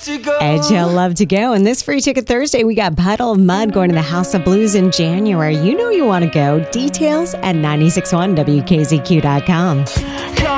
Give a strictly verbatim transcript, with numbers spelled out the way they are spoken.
to go. And you'll love to go. And this Free Ticket Thursday, we got Puddle of Mud going to the House of Blues in January. You know you want to go. Details at nine six one W K Z Q dot com.